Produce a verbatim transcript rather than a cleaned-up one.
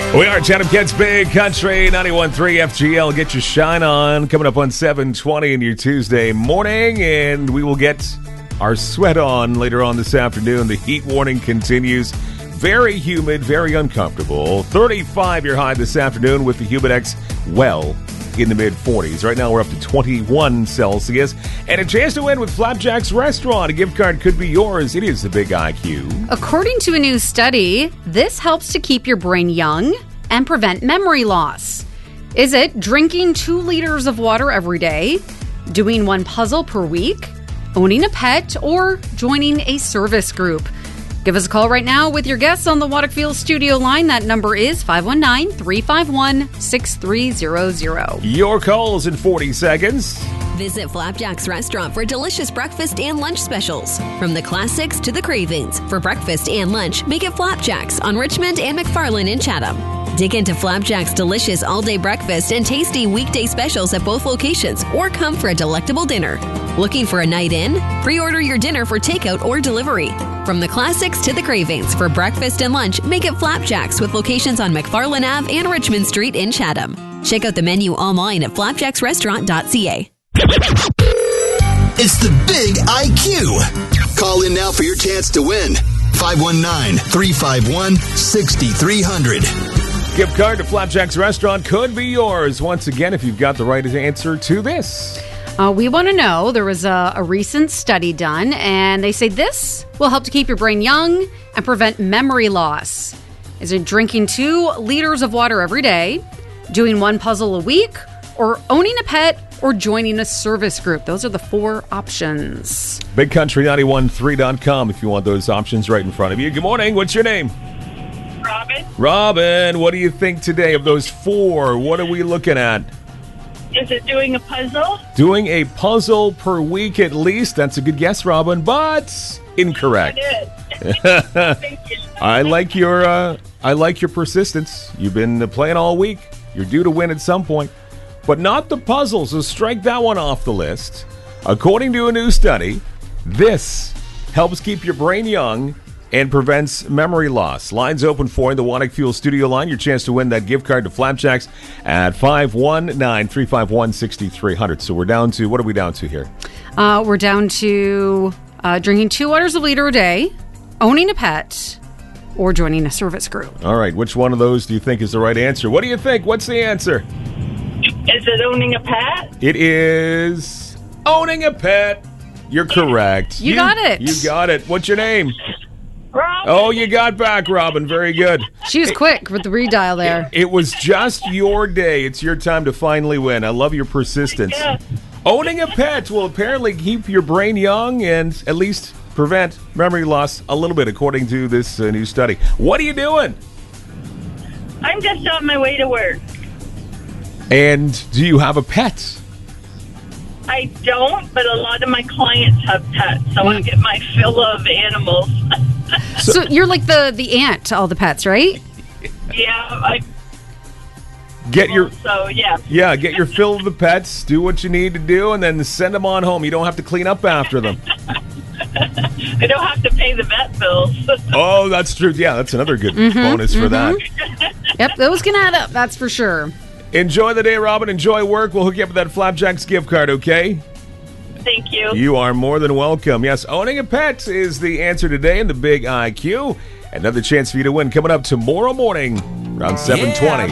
We are Chatham Kids Big Country ninety-one point three F G L. Get your shine on. Coming up on seven twenty in your Tuesday morning. And we will get our sweat on later on this afternoon. The heat warning continues. Very humid, very uncomfortable. thirty-five your high this afternoon with the Humidex well in the mid forties. Right now we're up to twenty-one Celsius. And a chance to win with Flapjack's Restaurant. A gift card could be yours. It is the Big I Q. According to a new study, this helps to keep your brain young and prevent memory loss. Is it drinking two liters of water every day, doing one puzzle per week, owning a pet, or joining a service group? Give us a call right now with your guests on the Waterfield studio line. That number is five one nine, three five one, six three zero zero. Your calls in forty seconds. Visit Flapjack's Restaurant for delicious breakfast and lunch specials. From the classics to the cravings. For breakfast and lunch, make it Flapjack's on Richmond and McFarland in Chatham. Dig into Flapjack's delicious all-day breakfast and tasty weekday specials at both locations, or come for a delectable dinner. Looking for a night in? Pre-order your dinner for takeout or delivery. From the classics to the cravings. For breakfast and lunch, make it Flapjack's with locations on McFarland Avenue and Richmond Street in Chatham. Check out the menu online at flapjacks restaurant dot c a. It's the Big I Q. Call in now for your chance to win. five one nine, three five one, six three zero zero. Gift card to Flapjack's Restaurant could be yours once again if you've got the right answer to this. Uh, we want to know, there was a, a recent study done, and they say this will help to keep your brain young and prevent memory loss. Is it drinking two liters of water every day, doing one puzzle a week, or owning a pet, or joining a service group? Those are the four options. big country nine one three dot com if you want those options right in front of you. Good morning. What's your name? Robin. Robin, what do you think today of those four? What are we looking at? Is it doing a puzzle? Doing a puzzle per week at least. That's a good guess, Robin, but incorrect. It is. Thank you. I like your uh, I like your persistence. You've been playing all week. You're due to win at some point. But not the puzzles, so strike that one off the list. According to a new study, this helps keep your brain young and prevents memory loss. Lines open for you, the Wanik Fuel studio line. Your chance to win that gift card to Flapjacks at five one nine, three five one, six three zero zero. So we're down to, what are we down to here? Uh, we're down to uh, drinking two waters a liter a day, owning a pet, or joining a service group. All right, which one of those do you think is the right answer? What do you think? What's the answer? Is it owning a pet? It is owning a pet. You're correct. You got it. You got it. What's your name? Robin. Oh, you got back, Robin. Very good. She was quick with the redial there. It was just your day. It's your time to finally win. I love your persistence. Yeah. Owning a pet will apparently keep your brain young and at least prevent memory loss a little bit, according to this uh, new study. What are you doing? I'm just on my way to work. And do you have a pet? I don't, but a lot of my clients have pets, so I get my fill of animals. So you're like the, the aunt to all the pets, right? Yeah, I Get your so yeah. yeah, get your fill of the pets, do what you need to do, and then send them on home. You don't have to clean up after them. I don't have to pay the vet bills. Oh, that's true. Yeah, that's another good bonus for that. Yep, those can add up, that's for sure. Enjoy the day, Robin. Enjoy work. We'll hook you up with that Flapjacks gift card, okay? Thank you. You are more than welcome. Yes, owning a pet is the answer today in the Big I Q. Another chance for you to win coming up tomorrow morning around seven twenty.